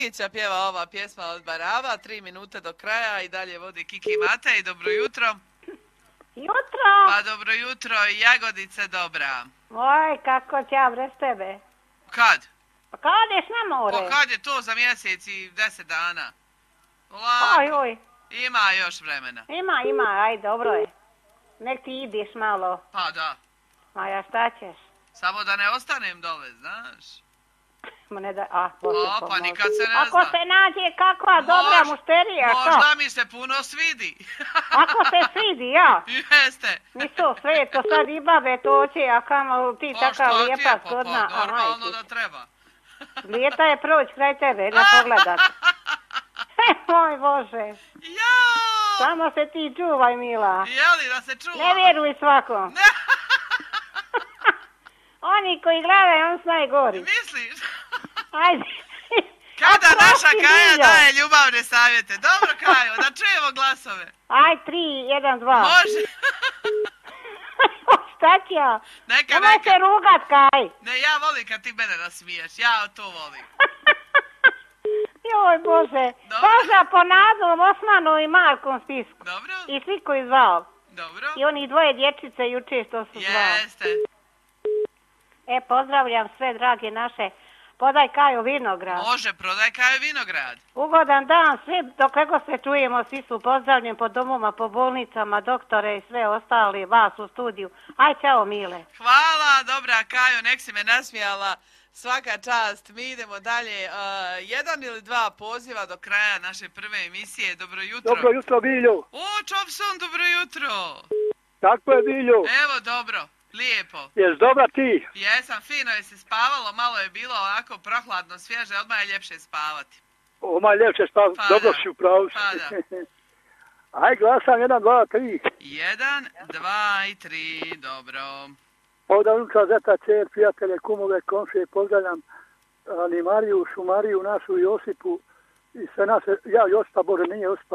Kića pjeva ova pjesma od Baraba, 3 minute do kraja i dalje vodi Kiki Matej. Dobro jutro. Jutro. Pa dobro jutro i Jagodice dobra. Oj, kako će ja bez tebe. Kad? Pa kad ideš na more? Pa kad je to za mjesec i 10 dana? Lako. Oj. Ima još vremena. Ima, aj dobro je. Nek ti ideš malo. Pa da. A ja šta ćeš? Samo da ne ostanem dole, znaš. Ma ne da, Bože, pa nikad se ne Ako zna. se nađe kakva dobra mušterija, možda mi se puno svidi. Ako se svidi, ja. Jeste. Nisu sve to sad i babe toće, a kamo ti takav lijepa skodna. Pa normalno da treba. Lijeta je proć kraj tebe, da pogledat. Moj Bože. Jao! Samo se ti čuvaj, mila. Jeli da se čuva? Ne vjeruj svakom. Oni koji gledaju, on su najgori. Misliš? Ajde. Kada naša Kaja daje ljubavne savjete? Dobro, Kajo, da čujemo glasove. Aj, 3, 1, 2. Može. Šta će ja? Neka. Nemoj se rugat, Kaj. Ne, ja volim kad ti mene nasmiješ. Ja to volim. Joj, Bože. Pozdrav po Nadu, Osmanu i Markom spisku. Dobro. I svi koji zvao. Dobro. I oni dvoje dječice juče što su zvao. Jeste. Pozdravljam sve drage naše. Podaj Kajo Vinograd. Može, prodaj Kajo Vinograd. Ugodan dan, svi dok kako se čujemo, svi su pozdravljeni po domovima, po bolnicama, doktore i sve ostali, vas u studiju. Aj, čao, Mile. Hvala, dobra Kajo, nek si me nasmijala. Svaka čast, mi idemo dalje. 1 ili 2 poziva do kraja naše prve emisije. Dobro jutro. Dobro jutro, Biljo. O, Čopson, dobro jutro. Tako je, Biljo. Evo, dobro. Lijepo. Jes dobra ti? Jesam, fino je se spavalo, malo je bilo onako prohladno, svježe, odmah je ljepše spavati. Odmah je ljepše spavati, pa dobro da. si upravo. Pa da. Aj, glasam 1, 2, 3. 1, 2 i 3, dobro. Ovdje unutra zeta, čer, prijatelje, kumove, komšije, pozdravljam ni Mariju, Šumariju, našu Josipu i sve nas, ja Josipa, Bože, nije Josipa,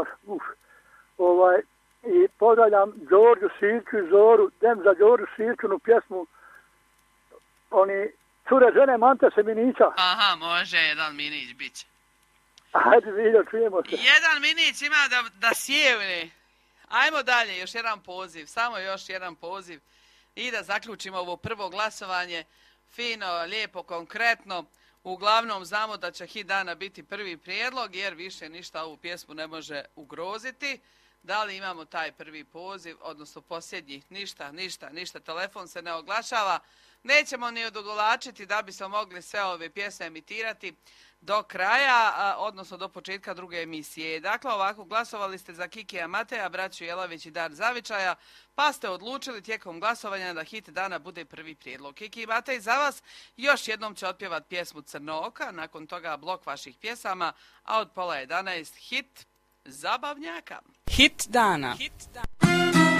i pozdravljam Đorđu Sirču i Zoru, dem za Đorđu Sirčunu pjesmu, oni cure žene Mante Seminića. Aha, može, jedan minić bit će. Ajde, Viljo, čujemo se. Jedan minić ima da sjevne. Ajmo dalje, još jedan poziv, samo još jedan poziv i da zaključimo ovo prvo glasovanje. Fino, lijepo, konkretno. Uglavnom znamo da će hit dana biti prvi prijedlog jer više ništa ovu pjesmu ne može ugroziti. Da li imamo taj prvi poziv, odnosno posljednji? Ništa. Telefon se ne oglašava. Nećemo ni odugovlačiti da bi se mogli sve ove pjesme emitirati do kraja, odnosno do početka druge emisije. Dakle, ovako, glasovali ste za Kikija Mateja, braću Jelavić i Dar Zavičaja, pa ste odlučili tijekom glasovanja da hit dana bude prvi prijedlog. Kiki Matej za vas još jednom će otpjevat pjesmu Crnooka, nakon toga blok vaših pjesama, a od 10:30 hit Zabavnjaka. Hit dana.